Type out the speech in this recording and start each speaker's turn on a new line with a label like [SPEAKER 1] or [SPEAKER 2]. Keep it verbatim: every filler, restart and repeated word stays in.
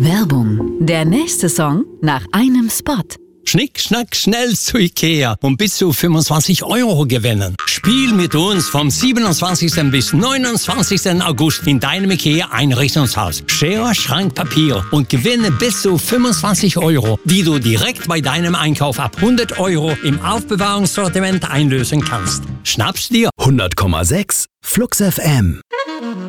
[SPEAKER 1] Werbung. Der nächste Song nach einem Spot.
[SPEAKER 2] Schnick, schnack, schnell zu Ikea und bis zu fünfundzwanzig Euro gewinnen. Spiel mit uns vom siebenundzwanzigsten bis neunundzwanzigsten August in deinem Ikea-Einrichtungshaus. Schere, Schrank, Papier und gewinne bis zu fünfundzwanzig Euro, die du direkt bei deinem Einkauf ab hundert Euro im Aufbewahrungssortiment einlösen kannst. Schnapp's dir!
[SPEAKER 3] hundert Komma sechs Flux F M